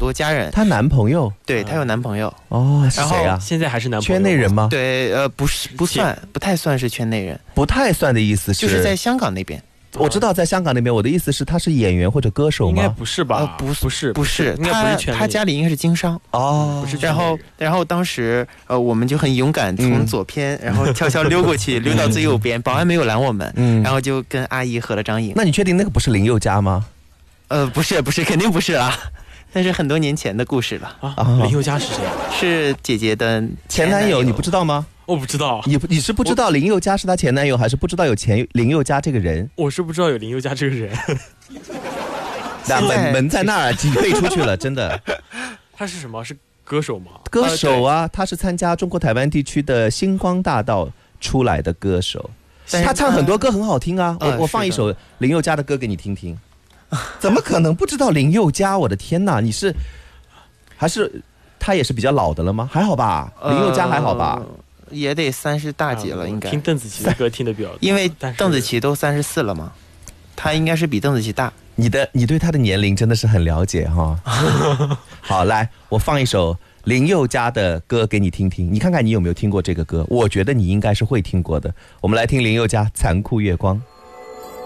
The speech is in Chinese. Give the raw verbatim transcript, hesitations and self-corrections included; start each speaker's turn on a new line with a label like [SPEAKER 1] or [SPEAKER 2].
[SPEAKER 1] 多家人。
[SPEAKER 2] 她男朋友？
[SPEAKER 1] 对，她有男朋友。
[SPEAKER 2] 哦，是谁啊？
[SPEAKER 3] 现在还是男朋友？
[SPEAKER 2] 圈内人吗？
[SPEAKER 1] 对，呃，不是，不算，不太算是圈内人。
[SPEAKER 2] 不太算的意思是？
[SPEAKER 1] 就是在香港那边。
[SPEAKER 2] 我知道在香港那边，我的意思是他是演员或者歌手吗？
[SPEAKER 3] 应该不是吧？
[SPEAKER 1] 呃、不
[SPEAKER 3] 不是，
[SPEAKER 1] 不是，
[SPEAKER 3] 应该不是圈内人。
[SPEAKER 1] 他家里应该是经商
[SPEAKER 2] 哦，
[SPEAKER 3] 不是。
[SPEAKER 1] 然后，然后当时呃，我们就很勇敢，从左边、嗯、然后悄悄溜过去，溜到最右边，保安没有拦我们，嗯，然后就跟阿姨合了张影。
[SPEAKER 2] 那你确定那个不是林宥嘉吗？
[SPEAKER 1] 呃，不是，不是，肯定不是啦。那是很多年前的故事了
[SPEAKER 3] 啊！林宥嘉是谁？
[SPEAKER 1] 是姐姐的
[SPEAKER 2] 前男友，你不知道吗？
[SPEAKER 3] 我不知道。
[SPEAKER 2] 你你是不知道林宥嘉是他前男友，还是不知道有前林宥嘉这个人？
[SPEAKER 3] 我是不知道有林宥嘉这个人。
[SPEAKER 2] 那门门在那儿，挤退出去了，真的。
[SPEAKER 3] 他是什么？是歌手吗？
[SPEAKER 2] 歌手啊，他是参加中国台湾地区的星光大道出来的歌手，他唱很多歌很好听啊。我我放一首林宥嘉的歌给你听听。怎么可能不知道林宥嘉？我的天哪！你是还是他也是比较老的了吗？还好吧，林宥嘉还好吧，
[SPEAKER 1] 呃、也得三十大几了，应该。
[SPEAKER 3] 听邓紫棋的歌听得比较多，
[SPEAKER 1] 因为邓紫棋都三十四了嘛，他应该是比邓紫棋大。
[SPEAKER 2] 你的你对他的年龄真的是很了解哈。好，来，我放一首林宥嘉的歌给你听听，你看看你有没有听过这个歌？我觉得你应该是会听过的。我们来听林宥嘉《残酷月光》。